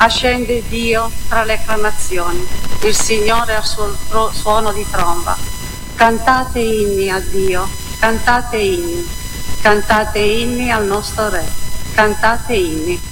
Ascende Dio tra le acclamazioni, il Signore al suo suono di tromba. Cantate inni a Dio, cantate inni al nostro Re, cantate inni.